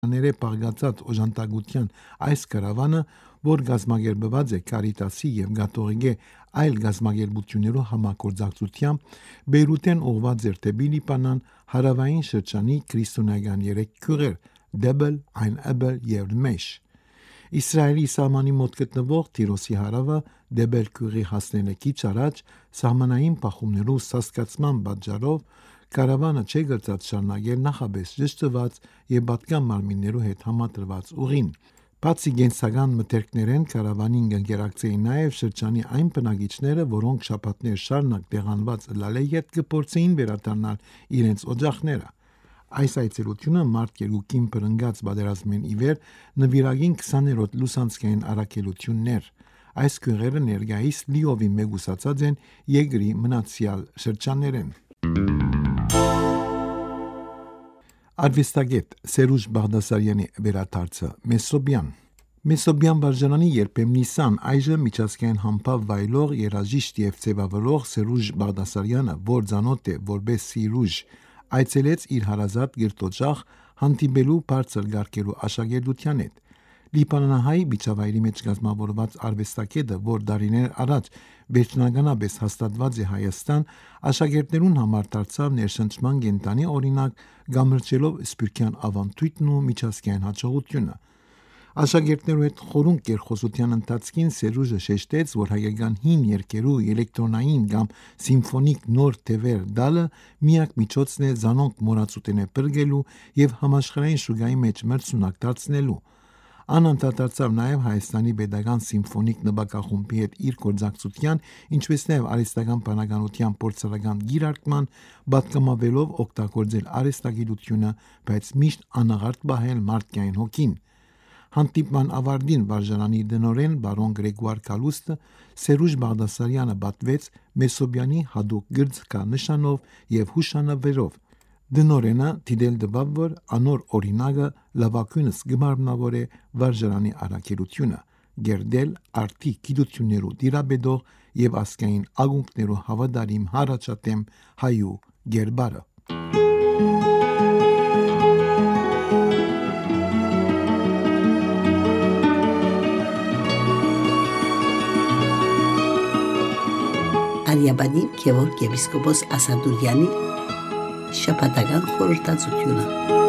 Ներե պարգացած օժանդակության այս կարավանը, որ գազմագերբված է Կարիտասի եւ Գաթողիկե այլ գազմագերբություններով համագործակցությամբ, Բեյրութեն ուղղված էր դեպի Լիբանան հարավային շրջանի քրիստոնեական 3 քյուղեր՝ Դեբել, Այն Էբել եւ Մեշ։ Իսրայելի սահմանի մոտ գտնվող Տիրոսի հարավը Դեբել քյուղի հասնելը քիչ առաջ սահմանային բախումներու սասկացման պատճառով կարավանը չգրծած շարունակել նախաբես ճշտված եւ պատկան մարմիններու հետ համադրված ուղին։ Բացի գենսական մթերքներեն կարավանին կգերակցեին նաև շրջանի այն բնակիչները, որոնք շաբաթներ շարունակ տեղանված լալեի հետ կփորձեին վերադառնալ իրենց օջախները։ Այս այցելությունը մարտ 2-ին բռնկած պատերազմին ի վեր նվիրագին 20-րդ լուսանցքային առաքելություններ։ Այս քյուղերը ներկայիս լիովին մեգուսացած են երկրի մնացյալ շրջաններեն։ Արվեստագետ Սերուժ Բաղդասարյանի վերադարձը Մեսոբյան վարժարանի երբեմն Նիսան այժմ միջազգային համբավ վայելող երաժիշտ եւ ձևավորող Սերուժ Բաղդասարյանը, որ ծանոթ է որպես Սիրուժ, այցելեց իր հարազատ գրտոջախ հանդիպելու բարձր գարկերու աշակերտության հետ։ Լիբանանահայ միջավայրի մեջ կազմավորված արվեստագետը, որ դարիներ առաջ վերջնականապես հաստատված է Հայաստան, աշակերտներուն համար դարձավ ներշնչման կենտրոնի օրինակ, գամրջելով սփյուռքյան ավանդույթն ու միջազգային հաջողությունը։ Աշակերտներու հետ խորուն կերխոսության ընթացքին Սերուժը շեշտեց, որ հայկական հին երգերու էլեկտրոնային կամ սիմֆոնիկ նոր թևեր դալը միակ միջոցն է զանոնք մոռացութենը բրգելու եւ համաշխարհային շուկայի մեջ մրցունակ դարձնելու։ Անընդհատացավ նաև Հայաստանի Պետական Սիմֆոնիկ նվագախումբի հետ իր գործակցության, ինչպես նաև արհեստական բանականության փորձարարական գիրարկման, պատգամավորելով օգտագործել արհեստագիտությունը, բայց միշտ անաղարտ պահել մարդկային հոգին։ Հանդիպման ավարտին վարժարանի դնորեն բարոն Գրեգուար Կալուստը Սերուժ Բաղդասարյանը պատվեց Մեսոբյանի հadoop գրծքա նշանով եւ հուշանվերով։ Դնորենը դիտել դվավ, որ անոր օրինակը լավագույնս գմարմնավոր է վարժարանի առաքելությունը, գերդել արդի գիտություններու դիրաբեդող եւ ասկային ագունքներու հավատարիմ հարաճատեմ հայու գերբարը։ Արիաբանի Գևորգ եպիսկոպոս Ասադուրյանի շաբաթական խորհրդածությունը։